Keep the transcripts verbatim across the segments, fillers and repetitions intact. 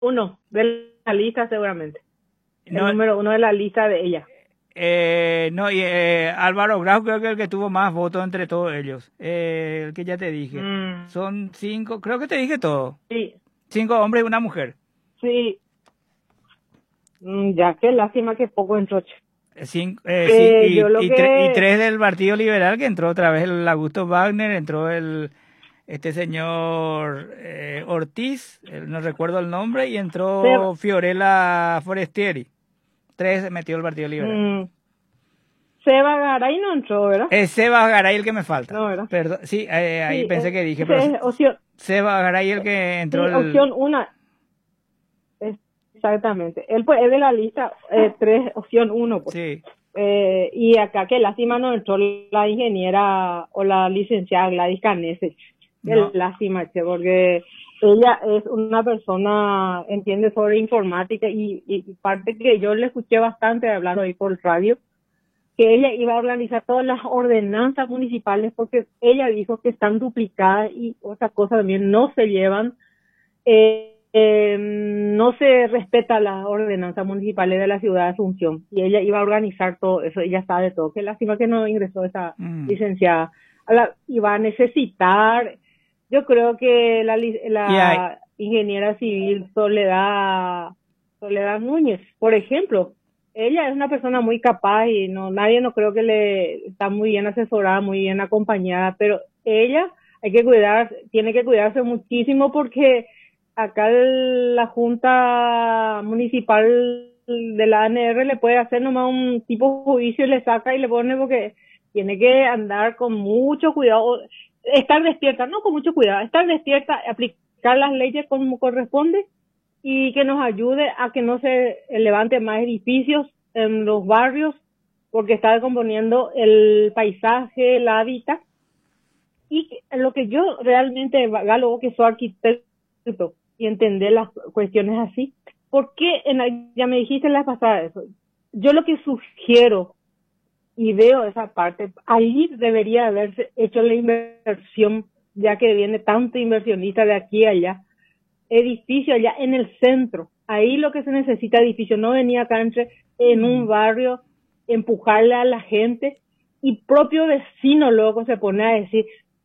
uno de la lista seguramente. El No, número uno de la lista de ella. eh, no, y eh, Álvaro Grau creo que es el que tuvo más votos entre todos ellos. Eh, el que ya te dije. Mm, Son cinco, creo que te dije todo. sí, Cinco hombres y una mujer. sí. Mm, ya, qué lástima que poco entró. Che. Eh, Cinco, eh, sí, Eh, y, yo lo y, tre- y que... tres del Partido Liberal, que entró otra vez el Augusto Wagner, entró el este señor eh, Ortiz, eh, no recuerdo el nombre, y Seba, entró Fiorella Forestieri. Tres se metió el Partido Liberal. mm, Seba Garay no entró, ¿verdad? Es Seba Garay el que me falta. No, ¿verdad? Perdón, sí, eh, ahí Sí, pensé eh, que dije, pero ese es opción, Seba Garay el que entró sí, el... opción una. Exactamente. Él pues es de la lista eh, tres, opción uno, pues. Sí, Eh, y acá qué lástima no entró la ingeniera o la licenciada Gladys Canese. Qué no, lástima, che, porque ella es una persona, entiende sobre informática y, y parte que yo le escuché bastante hablando ahí por radio, que ella iba a organizar todas las ordenanzas municipales porque ella dijo que están duplicadas y otras cosas también no se llevan. Eh, eh, no se respeta las ordenanzas municipales de la ciudad de Asunción y ella iba a organizar todo eso, ella sabe todo. Qué lástima que no ingresó esa mm. licenciada. Ahora, iba a necesitar, yo creo que la, Y hay, la ingeniera civil Soledad, Soledad Núñez, por ejemplo, ella es una persona muy capaz y no nadie no creo que le está muy bien asesorada, muy bien acompañada, pero ella hay que cuidar, tiene que cuidarse muchísimo porque acá el- la Junta Municipal de la A N R le puede hacer nomás un tipo juicio y le saca y le pone porque tiene que andar con mucho cuidado, estar despierta, no con mucho cuidado, estar despierta, aplicar las leyes como corresponde y que nos ayude a que no se levante más edificios en los barrios porque está descomponiendo el paisaje, el hábitat. Y lo que yo realmente, Galo, que soy arquitecto y entender las cuestiones así, ¿por qué en la, ya me dijiste la pasada eso? Yo lo que sugiero y veo esa parte, ahí debería haberse hecho la inversión, ya que viene tanto inversionista de aquí a allá, edificio allá en el centro, ahí lo que se necesita edificio, no venía acá entre, en un barrio, empujarle a la gente y propio vecino luego se pone a decir,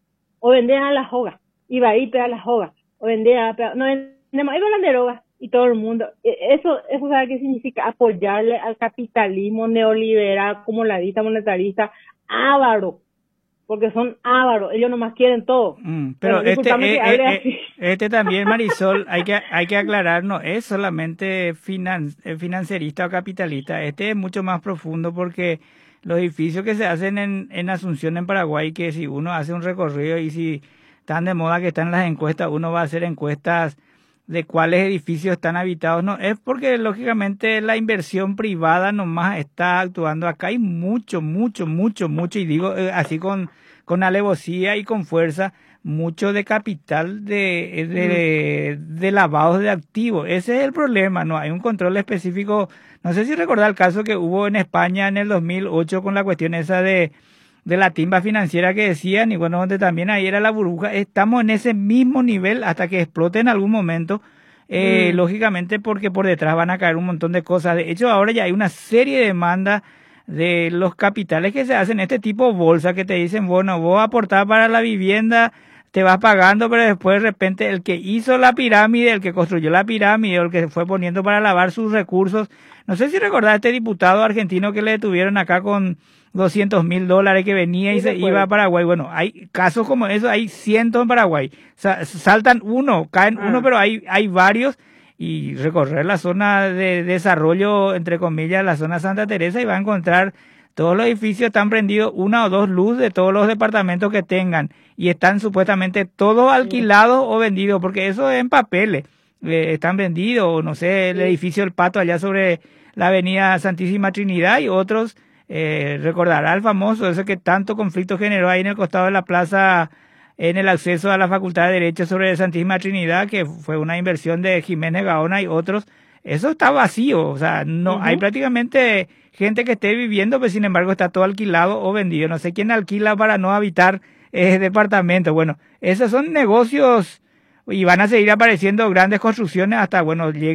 o vender a la joga, iba a ir a la joga, o vender a la, no vendemos, iba a la droga, y todo el mundo, eso, eso sabe qué significa apoyarle al capitalismo neoliberal, comunista, monetarista, avaro, porque son ávaros, ellos nomás quieren todo. mm, pero Bueno, este, discúlpame que eh, eh, hable eh, así. este también, Marisol, hay que, hay que aclarar, no es solamente finan, eh, financierista o capitalista, este es mucho más profundo porque los edificios que se hacen en, en Asunción, en Paraguay, que si uno hace un recorrido y si están de moda que están las encuestas, uno va a hacer encuestas de cuáles edificios están habitados, no, es porque lógicamente la inversión privada nomás está actuando acá, hay mucho, mucho, mucho, mucho, y digo eh, así con, con alevosía y con fuerza, mucho de capital de, de, de lavados de activos. Ese es el problema, no hay un control específico. No sé si recordar el caso que hubo en España en el dos mil ocho con la cuestión esa de, de la timba financiera que decían, y bueno, donde también ahí era la burbuja. Estamos en ese mismo nivel hasta que explote en algún momento, eh, Mm. lógicamente porque por detrás van a caer un montón de cosas. De hecho, ahora ya hay una serie de demandas de los capitales que se hacen este tipo de bolsa que te dicen, bueno, vos aportás para la vivienda, te vas pagando, pero después de repente el que hizo la pirámide, el que construyó la pirámide, o el que fue poniendo para lavar sus recursos, no sé si recordás a este diputado argentino que le detuvieron acá con doscientos mil dólares que venía y Sí, se iba a recuerdo. Paraguay. Bueno, hay casos como eso, hay cientos en Paraguay. Sa- saltan uno, caen uno, Ah, pero hay, hay varios. Y recorrer la zona de desarrollo, entre comillas, la zona Santa Teresa, y va a encontrar todos los edificios están prendidos una o dos luces de todos los departamentos que tengan y están supuestamente todos sí, alquilados o vendidos, porque eso es en papeles, eh, están vendidos, o no sé, el sí. edificio El Pato allá sobre la avenida Santísima Trinidad y otros, eh, recordará el famoso, ese que tanto conflicto generó ahí en el costado de la plaza, en el acceso a la Facultad de Derecho sobre Santísima Trinidad, que fue una inversión de Jiménez Gaona y otros. Eso está vacío, o sea, no hay Ujú. prácticamente gente que esté viviendo, pero sin embargo está todo alquilado o vendido. No sé quién alquila para no habitar eh, departamentos. Bueno, esos son negocios y van a seguir apareciendo grandes construcciones hasta, bueno,